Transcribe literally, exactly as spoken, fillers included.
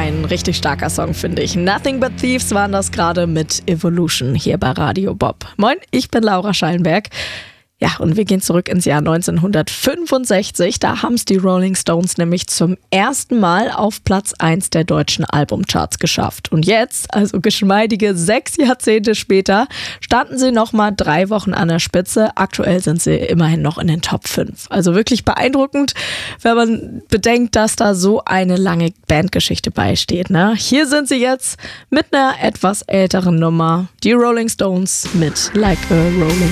ein richtig starker Song, finde ich. Nothing But Thieves waren das gerade mit Evolution hier bei Radio Bob. Moin, ich bin Laura Schallenberg. Ja, und wir gehen zurück ins Jahr neunzehnhundertfünfundsechzig. Da haben es die Rolling Stones nämlich zum ersten Mal auf Platz eins der deutschen Albumcharts geschafft. Und jetzt, also geschmeidige sechs Jahrzehnte später, standen sie nochmal drei Wochen an der Spitze. Aktuell sind sie immerhin noch in den Top fünf. Also wirklich beeindruckend, wenn man bedenkt, dass da so eine lange Bandgeschichte beisteht, ne? Hier sind sie jetzt mit einer etwas älteren Nummer. Die Rolling Stones mit Like a Rolling